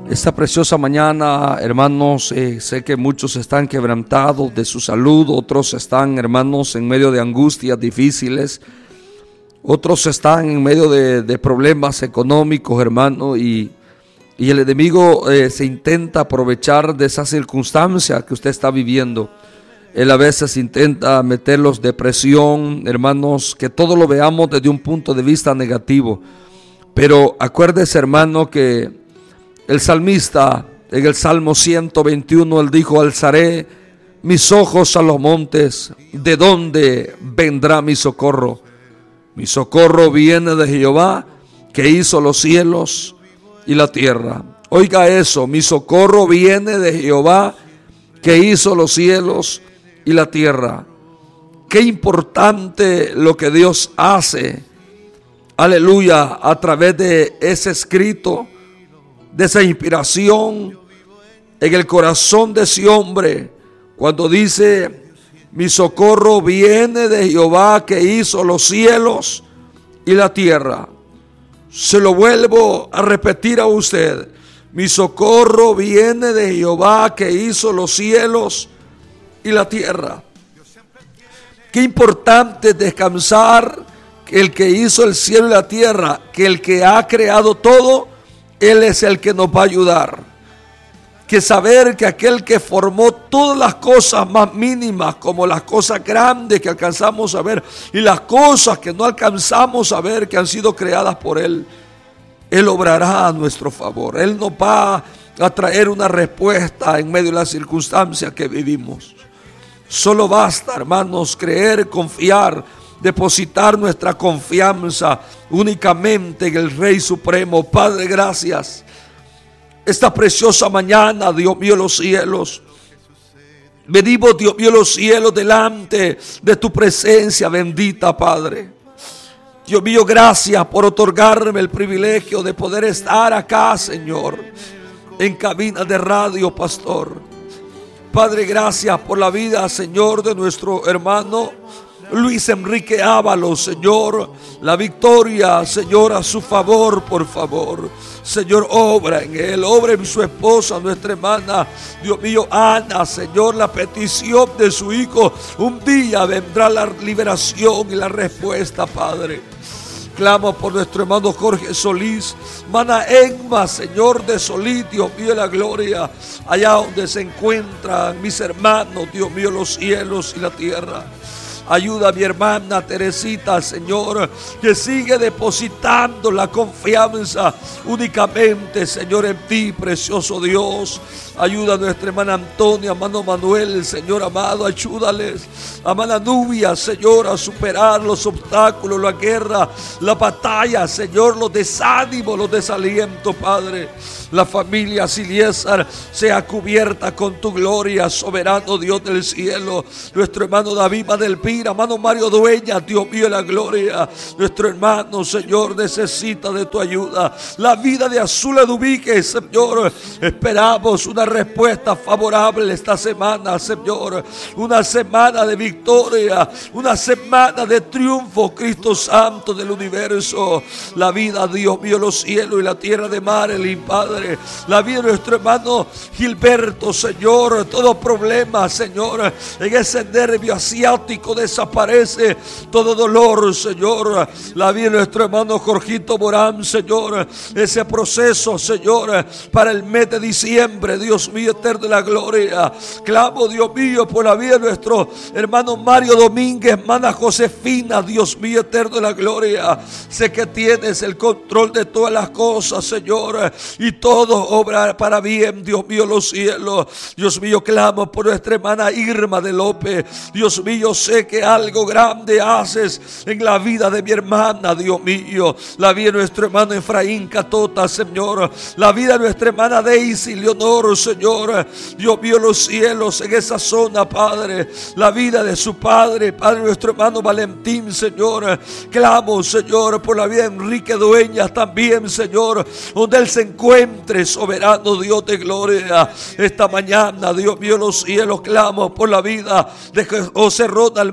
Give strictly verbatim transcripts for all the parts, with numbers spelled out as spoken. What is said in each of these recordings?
Esta preciosa mañana, hermanos, eh, sé que muchos están quebrantados de su salud, otros están, hermanos, en medio de angustias difíciles, otros están en medio de, de problemas económicos, hermano, y, y el enemigo eh, se intenta aprovechar de esa circunstancia que usted está viviendo. Él a veces intenta meterlos depresión, hermanos, que todo lo veamos desde un punto de vista negativo. Pero acuérdese, hermano, que el salmista en el Salmo ciento veintiuno, él dijo: alzaré mis ojos a los montes, ¿de dónde vendrá mi socorro? Mi socorro viene de Jehová, que hizo los cielos y la tierra. Oiga eso, mi socorro viene de Jehová, que hizo los cielos y la tierra. Qué importante lo que Dios hace, aleluya, a través de ese escrito, de esa inspiración en el corazón de ese hombre, cuando dice: mi socorro viene de Jehová, que hizo los cielos y la tierra. Se lo vuelvo a repetir a usted: mi socorro viene de Jehová, que hizo los cielos y la tierra. Qué importante descansar que el que hizo el cielo y la tierra, que el que ha creado todo, Él es el que nos va a ayudar. Que saber que aquel que formó todas las cosas más mínimas, como las cosas grandes que alcanzamos a ver, y las cosas que no alcanzamos a ver, que han sido creadas por Él, Él obrará a nuestro favor. Él nos va a traer una respuesta en medio de las circunstancias que vivimos. Solo basta, hermanos, creer, confiar, depositar nuestra confianza únicamente en el Rey Supremo. Padre, gracias. Esta preciosa mañana, Dios mío, los cielos, venimos, Dios mío, los cielos, delante de tu presencia bendita, Padre. Dios mío, gracias por otorgarme el privilegio de poder estar acá, Señor, en cabina de radio, pastor. Padre, gracias por la vida, Señor, de nuestro hermano Luis Enrique Ábalos, Señor. La victoria, Señor, a su favor, por favor. Señor, obra en él, obra en su esposa, nuestra hermana, Dios mío, Ana, Señor, la petición de su hijo. Un día vendrá la liberación y la respuesta, Padre. Clamo por nuestro hermano Jorge Solís, hermana Emma, Señor, de Solís, Dios mío, la gloria, allá donde se encuentran mis hermanos, Dios mío, los cielos y la tierra. Ayuda a mi hermana Teresita, Señor, que sigue depositando la confianza únicamente, Señor, en ti, precioso Dios. Ayuda a nuestra hermana Antonia, hermano Manuel, Señor amado, ayúdales. Hermana Nubia, Señor, a superar los obstáculos, la guerra, la batalla, Señor, los desánimos, los desalientos, Padre. La familia Siliésar sea cubierta con tu gloria, soberano Dios del cielo. Nuestro hermano David Madelpira, hermano Mario Dueña, Dios mío, la gloria. Nuestro hermano, Señor, necesita de tu ayuda. La vida de Azula Dubique, Señor, esperamos una respuesta favorable esta semana, Señor. Una semana de victoria, una semana de triunfo, Cristo Santo del universo. La vida, Dios mío, los cielos y la tierra de Marilyn, Padre. La vida de nuestro hermano Gilberto, Señor. Todo problema, Señor, en ese nervio asiático desaparece. Todo dolor, Señor. La vida de nuestro hermano Jorgito Morán, Señor. Ese proceso, Señor, para el mes de diciembre, Dios mío, eterno de la gloria. Clamo, Dios mío, por la vida de nuestro hermano Mario Domínguez, hermana Josefina, Dios mío, eterno de la gloria. Sé que tienes el control de todas las cosas, Señor, y todo obra para bien, Dios mío, los cielos. Dios mío, clamo por nuestra hermana Irma de López. Dios mío, sé que algo grande haces en la vida de mi hermana, Dios mío. La vida de nuestro hermano Efraín Catota, Señor. La vida de nuestra hermana Daisy Leonor, Señor. Dios mío, los cielos, en esa zona, Padre. La vida de su padre, Padre, nuestro hermano Valentín, Señor. Clamo, Señor, por la vida de Enrique Dueñas también, Señor, donde él se encuentra, soberano Dios de gloria. Esta mañana, Dios mío, los cielos, clamo por la vida de José Ronald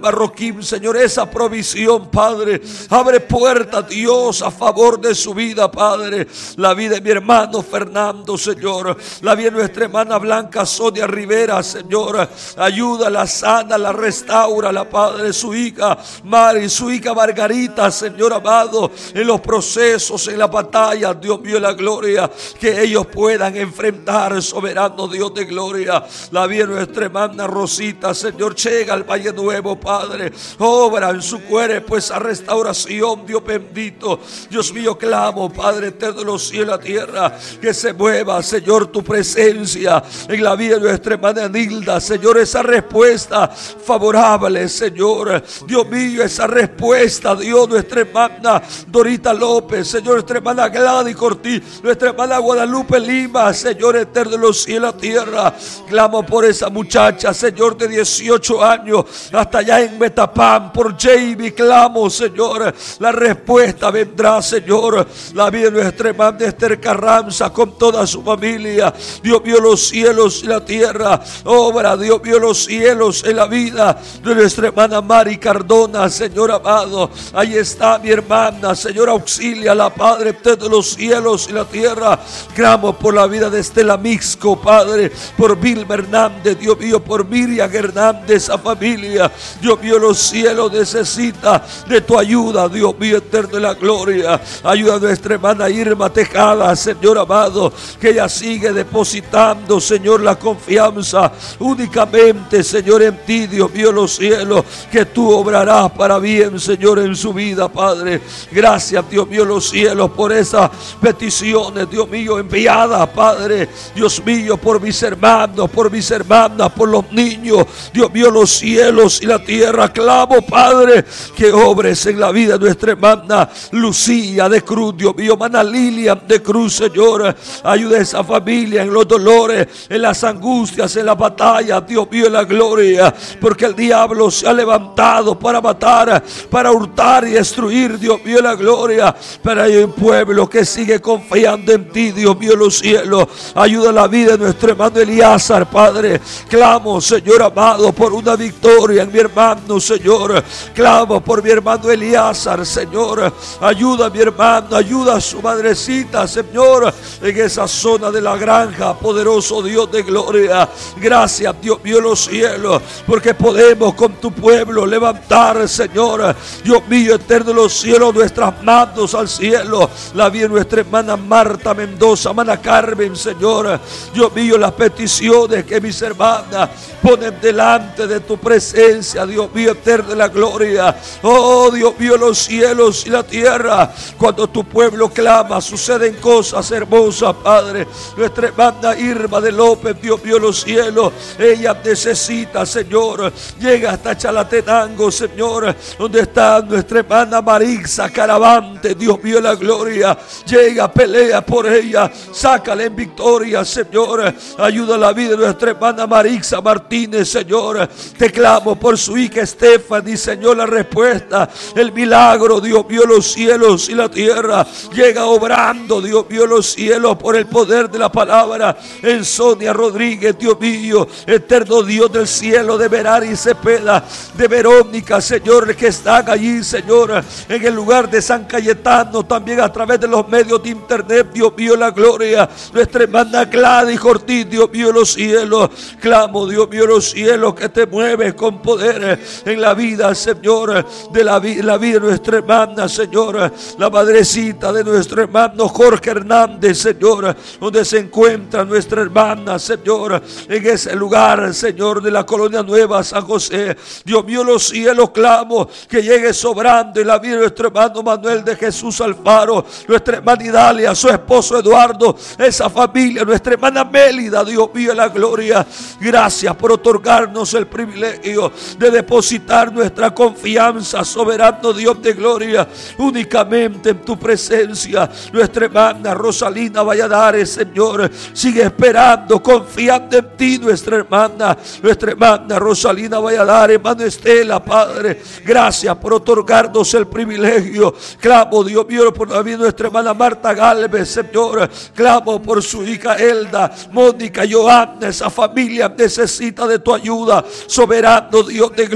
Marroquín, Señor, esa provisión, Padre. Abre puertas, Dios, a favor de su vida, Padre. La vida de mi hermano Fernando, Señor. La vida de nuestra hermana Blanca Sonia Rivera, Señor. Ayúdala, sánala, restaurala, Padre. Su hija Mari, su hija Margarita, Señor amado, en los procesos, en la batalla, Dios mío, la gloria, que ellos puedan enfrentar, soberano Dios de gloria. La vida de nuestra hermana Rosita, Señor, llega al Valle Nuevo, Padre. Obra en su cuerpo esa restauración, Dios bendito. Dios mío, clamo, Padre eterno de los cielos y la tierra, que se mueva, Señor, tu presencia en la vida de nuestra hermana Nilda, Señor, esa respuesta favorable, Señor. Dios mío, esa respuesta, Dios, nuestra hermana Dorita López, Señor, nuestra hermana Gladys Cortí, nuestra hermana Guadalupe Lima, Señor eterno de los cielos y la tierra. Clamo por esa muchacha, Señor, de dieciocho años, hasta allá en Metapán, por Jamie, clamo, Señor, la respuesta vendrá, Señor. La vida de nuestra hermana Esther Carranza con toda su familia, Dios mío, los cielos y la tierra. Obra, Dios mío, los cielos en la vida de nuestra hermana Mari Cardona, Señor amado. Ahí está mi hermana, Señor, auxilia la Padre de los cielos y la tierra. Clamo por la vida de Estela Mixco, Padre, por Vilma Hernández, Dios mío, por Miriam Hernández, esa familia. Dios mío, los cielos necesita de tu ayuda, Dios mío, eterno de la gloria. Ayuda a nuestra hermana Irma Tejada, Señor amado, que ella sigue depositando, Señor, la confianza únicamente, Señor, en ti, Dios mío, los cielos, que tú obrarás para bien, Señor, en su vida, Padre. Gracias, Dios mío, los cielos, por esas peticiones, Dios mío, enviadas, Padre. Dios mío, por mis hermanos, por mis hermanas, por los niños, Dios mío, los cielos y la tierra. Clamo, Padre, que obres en la vida de nuestra hermana Lucía de Cruz, Dios mío, hermana Lilian de Cruz, Señor. Ayuda a esa familia en los dolores, en las angustias, en las batallas, Dios mío, en la gloria, porque el diablo se ha levantado para matar, para hurtar y destruir, Dios mío, en la gloria. Pero hay un pueblo que sigue confiando en ti, Dios mío, en los cielos. Ayuda a la vida de nuestro hermano Elíasar, Padre. Clamo, Señor amado, por una victoria en mi hermano, Señor. Clamo por mi hermano Elíasar, Señor. Ayuda a mi hermano, ayuda a su madrecita, Señor, en esa zona de la granja, poderoso Dios de gloria. Gracias, Dios mío, los cielos, porque podemos con tu pueblo levantar, Señor, Dios mío, eterno de los cielos, nuestras manos al cielo. La vida de nuestra hermana Marta Mendoza, hermana Carmen, Señor. Dios mío, las peticiones que mis hermanas ponen delante de tu presencia, Dios mío, eterno de la gloria. Oh, Dios mío, los cielos y la tierra. Cuando tu pueblo clama, suceden cosas hermosas, Padre. Nuestra hermana Irma de López, Dios mío, los cielos, ella necesita, Señor, llega hasta Chalatenango, Señor, donde está nuestra hermana Marixa Caravante, Dios mío, la gloria. Llega, pelea por ella, sácala en victoria, Señor. Ayuda a la vida de nuestra hermana Marixa Martínez, Señor. Te clamo por su hija Stephanie, Señor, la respuesta, el milagro, Dios mío, los cielos y la tierra. Llega obrando, Dios mío, los cielos, por el poder de la palabra en Sonia Rodríguez, Dios mío, eterno Dios del cielo, de Verari Cepeda, de Verónica, Señor, que están allí, Señor, en el lugar de San Cayetano, también a través de los medios de internet, Dios mío, la gloria. Nuestra hermana Gladys Ortiz, Dios mío, los cielos. Clamo, Dios mío, los cielos, que te mueves con poder en la vida, Señor, de la, vi la vida de nuestra hermana, Señor, la madrecita de nuestro hermano Jorge Hernández, Señor, donde se encuentra nuestra hermana, Señor, en ese lugar, Señor, de la Colonia Nueva, San José. Dios mío, los cielos, clamo que llegue sobrando en la vida de nuestro hermano Manuel de Jesús Alfaro, nuestra hermana Idalia, su esposo Eduardo, esa familia, nuestra hermana Mélida, Dios mío, la gloria. Gracias por otorgarnos el privilegio de depositar nuestra confianza, soberano Dios de gloria, únicamente en tu presencia. Nuestra hermana Rosalina Valladares, Señor, sigue esperando, confiando en ti, nuestra hermana, nuestra hermana Rosalina Valladares, hermano Estela, Padre. Gracias por otorgarnos el privilegio. Clamo, Dios mío, por la vida de nuestra hermana Marta Galvez, Señor. Clamo por su hija Elda, Mónica, Joana, esa familia necesita de tu ayuda, soberano Dios de gloria.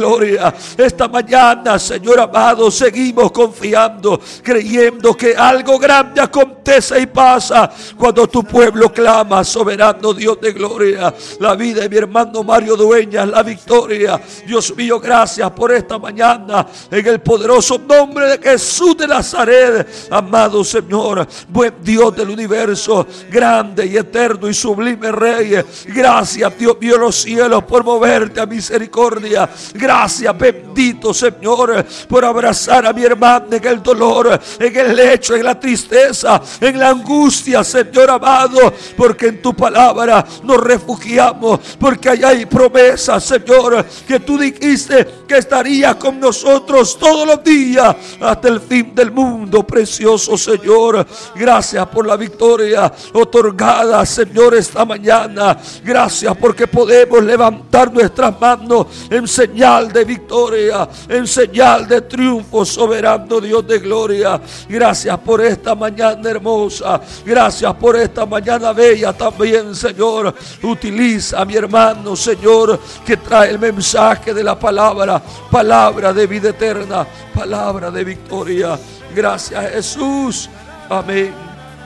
gloria. Esta mañana, Señor amado, seguimos confiando, creyendo que algo grande acontece y pasa cuando tu pueblo clama, soberano Dios de gloria. La vida de mi hermano Mario Dueñas, la victoria. Dios mío, gracias por esta mañana, en el poderoso nombre de Jesús de Nazaret. Amado Señor, buen Dios del universo, grande y eterno y sublime Rey. Gracias, Dios mío, los cielos, por moverte a misericordia. Gracias, bendito Señor, por abrazar a mi hermano en el dolor, en el lecho, en la tristeza, en la angustia, Señor amado, porque en tu palabra nos refugiamos, porque allá hay promesas, Señor, que tú dijiste que estarías con nosotros todos los días hasta el fin del mundo. Precioso Señor, gracias por la victoria otorgada, Señor, esta mañana. Gracias porque podemos levantar nuestras manos en señal de victoria, en señal de triunfo, soberano Dios de gloria. Gracias por esta mañana hermosa, gracias por esta mañana bella también, Señor. Utiliza a mi hermano, Señor, que trae el mensaje de la palabra, palabra de vida eterna, palabra de victoria. Gracias, Jesús. Amén.